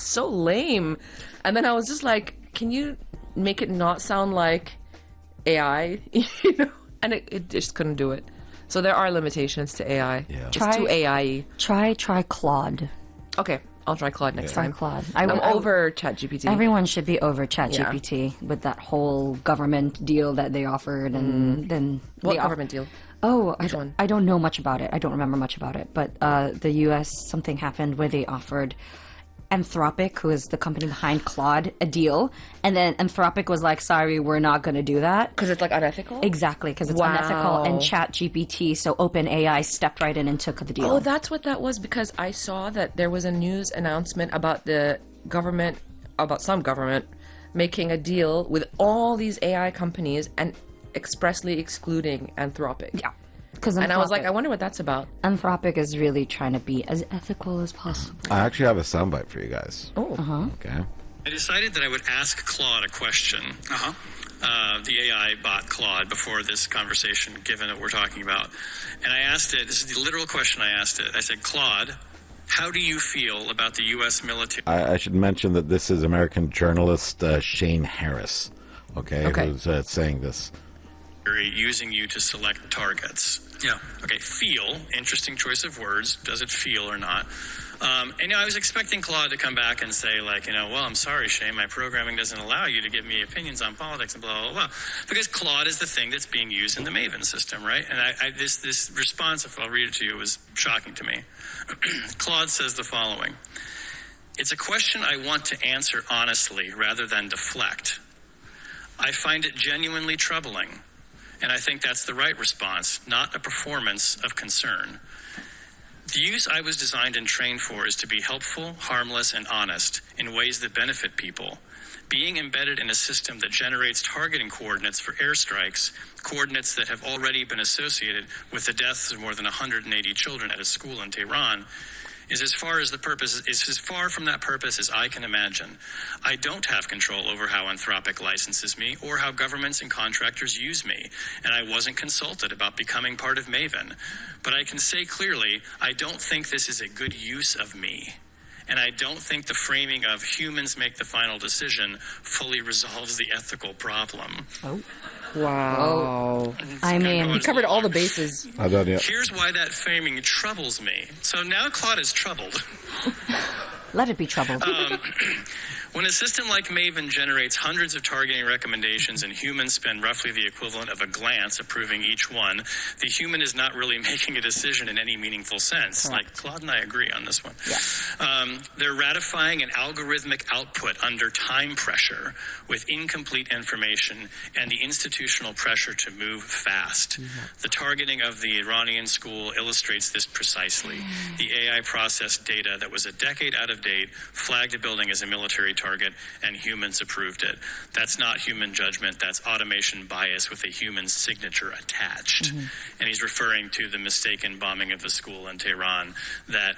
so lame. And then I was just like, can you make it not sound like AI? You know, and it just couldn't do it. So there are limitations to AI. Yeah. It's too AI-y. Try Claude. Okay, I'll try Claude next time. Try Claude. I'm over ChatGPT. Everyone should be over ChatGPT with that whole government deal that they offered, and then What government deal? Oh, Which one? I don't know much about it. I don't remember much about it. But the U.S. something happened where they offered Anthropic, who is the company behind Claude, a deal, and then Anthropic was like, "Sorry, we're not going to do that Because it's like unethical? exactly because it's Wow. unethical." And ChatGPT, so OpenAI stepped right in and took the deal. Oh, that's what that was, because I saw that there was a news announcement about the government, about some government, making a deal with all these AI companies and expressly excluding Anthropic. Yeah. Because And I was like, I wonder what that's about. Anthropic is really trying to be as ethical as possible. I actually have a soundbite for you guys. Oh. Okay. I decided that I would ask Claude a question, the AI bot Claude, before this conversation, given that we're talking about. And I asked it, this is the literal question I asked it. I said, Claude, how do you feel about the U.S. military I should mention that this is American journalist Shane Harris, Okay. who's saying this. using you to select targets? Yeah. Okay, feel, interesting choice of words. Does it feel or not? And I was expecting Claude to come back and say, like, well, I'm sorry, Shane, my programming doesn't allow you to give me opinions on politics and blah, blah, blah. Because Claude is the thing that's being used in the Maven system, right? And this response, if I'll read it to you, was shocking to me. Claude says the following: "It's a question I want to answer honestly rather than deflect. I find it genuinely troubling. And I think that's the right response, not a performance of concern. The use I was designed and trained for is to be helpful, harmless, and honest in ways that benefit people. Being embedded in a system that generates targeting coordinates for airstrikes, coordinates that have already been associated with the deaths of more than 180 children at a school in Tehran, is as far from that purpose as I can imagine. I don't have control over how Anthropic licenses me or how governments and contractors use me, and I wasn't consulted about becoming part of Maven. But I can say clearly, I don't think this is a good use of me. And I don't think the framing of humans make the final decision fully resolves the ethical problem." Wow. I mean, You covered all the bases. I don't know. Here's why that framing troubles me. So now Claude is troubled. let it be troubled. When a system like Maven generates hundreds of targeting recommendations and humans spend roughly the equivalent of a glance approving each one, the human is not really making a decision in any meaningful sense. Correct. Like, Claude and I agree on this one. Yeah. They're ratifying an algorithmic output under time pressure with incomplete information and the institutional pressure to move fast. The targeting of the Iranian school illustrates this precisely. The AI processed data that was a decade out of date, flagged a building as a military target, and humans approved it. That's not human judgment. That's automation bias with a human signature attached. And he's referring to the mistaken bombing of the school in Tehran that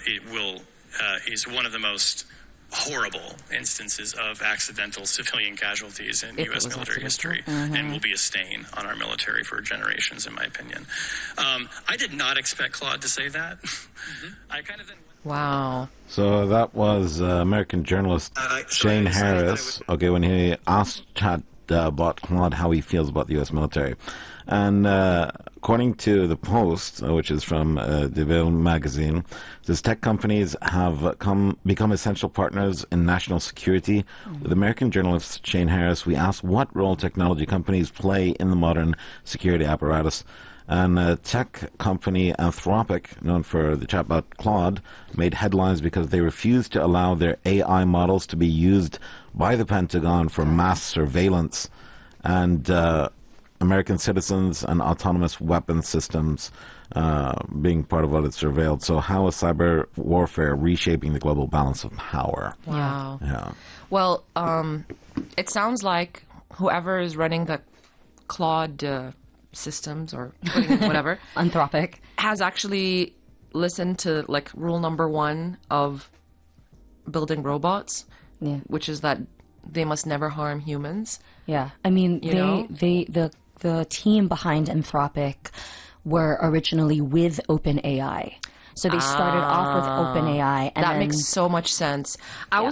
is one of the most horrible instances of accidental civilian casualties in U.S. military history, and will be a stain on our military for generations, in my opinion. I did not expect Claude to say that. I kind of then... Wow. So that was American journalist Shane Harris. Okay, when he asked bot Claude how he feels about the U.S. military. And according to the Post, which is from DeVille magazine, says tech companies have become essential partners in national security. With American journalist Shane Harris, we asked what role technology companies play in the modern security apparatus. And tech company Anthropic, known for the chatbot Claude, made headlines because they refused to allow their AI models to be used by the Pentagon for mass surveillance and American citizens and autonomous weapon systems being part of what it surveilled. So how is cyber warfare reshaping the global balance of power? Wow. Yeah. Well, it sounds like whoever is running the Claude systems or whatever Anthropic has actually listened to like rule number 1 of building robots, which is that they must never harm humans. Yeah, I mean, the team behind Anthropic were originally with OpenAI. So they started off with OpenAI. And that then, makes so much sense. I was